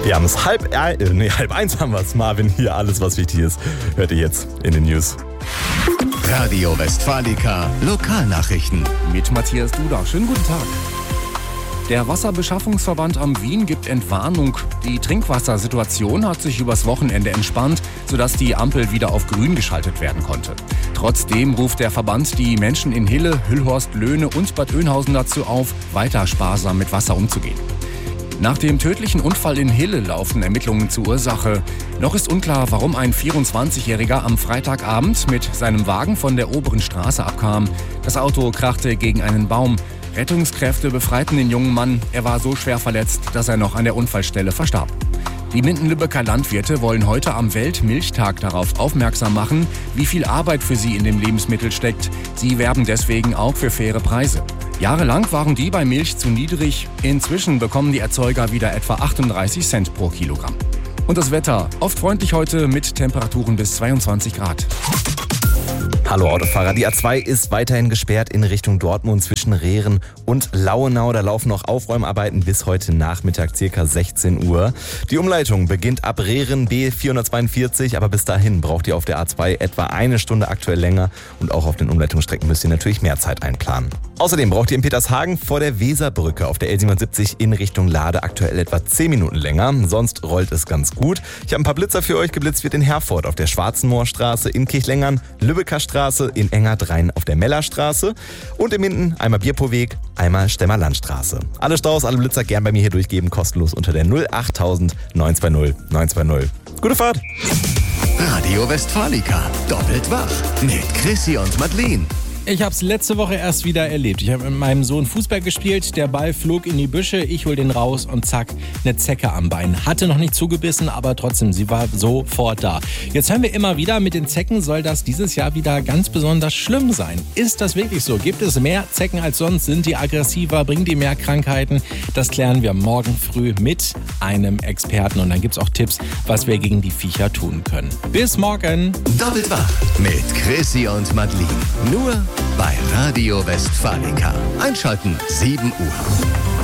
Wir haben es halb eins haben wir es. Marvin hier, alles was wichtig ist, hört ihr jetzt in den News. Radio Westfalica Lokalnachrichten. Mit Matthias Duda. Schönen guten Tag. Der Wasserbeschaffungsverband am Wien gibt Entwarnung. Die Trinkwassersituation hat sich übers Wochenende entspannt, sodass die Ampel wieder auf grün geschaltet werden konnte. Trotzdem ruft der Verband die Menschen in Hille, Hüllhorst, Löhne und Bad Oeynhausen dazu auf, weiter sparsam mit Wasser umzugehen. Nach dem tödlichen Unfall in Hille laufen Ermittlungen zur Ursache. Noch ist unklar, warum ein 24-Jähriger am Freitagabend mit seinem Wagen von der oberen Straße abkam. Das Auto krachte gegen einen Baum. Rettungskräfte befreiten den jungen Mann. Er war so schwer verletzt, dass er noch an der Unfallstelle verstarb. Die Minden-Lübecker Landwirte wollen heute am Weltmilchtag darauf aufmerksam machen, wie viel Arbeit für sie in dem Lebensmittel steckt. Sie werben deswegen auch für faire Preise. Jahrelang waren die bei Milch zu niedrig. Inzwischen bekommen die Erzeuger wieder etwa 38 Cent pro Kilogramm. Und das Wetter, oft freundlich heute mit Temperaturen bis 22 Grad. Hallo Autofahrer, die A2 ist weiterhin gesperrt in Richtung Dortmund zwischen Rehren und Lauenau. Da laufen noch Aufräumarbeiten bis heute Nachmittag ca. 16 Uhr. Die Umleitung beginnt ab Rehren B442, aber bis dahin braucht ihr auf der A2 etwa eine Stunde aktuell länger und auch auf den Umleitungsstrecken müsst ihr natürlich mehr Zeit einplanen. Außerdem braucht ihr in Petershagen vor der Weserbrücke auf der L77 in Richtung Lade aktuell etwa 10 Minuten länger. Sonst rollt es ganz gut. Ich habe ein paar Blitzer für euch. Geblitzt wird in Herford auf der Schwarzenmoorstraße, in Kirchlengern, Lübecker Straße, in Engerdrein auf der Mellerstraße und in Minden einmal Bierpoweg, einmal Stemmer Landstraße. Alle Staus, alle Blitzer gern bei mir hier durchgeben, kostenlos unter der 08000 920 920. Gute Fahrt! Radio Westfalica doppelt wach mit Chrissy und Madeleine. Ich habe es letzte Woche erst wieder erlebt. Ich habe mit meinem Sohn Fußball gespielt, der Ball flog in die Büsche, ich hol den raus und zack, eine Zecke am Bein. Hatte noch nicht zugebissen, aber trotzdem, sie war sofort da. Jetzt hören wir immer wieder, mit den Zecken soll das dieses Jahr wieder ganz besonders schlimm sein. Ist das wirklich so? Gibt es mehr Zecken als sonst? Sind die aggressiver? Bringen die mehr Krankheiten? Das klären wir morgen früh mit einem Experten und dann gibt es auch Tipps, was wir gegen die Viecher tun können. Bis morgen! Doppelt wach mit Chrissy und Madeleine. Nur bei Radio Westfalica. Einschalten 7 Uhr.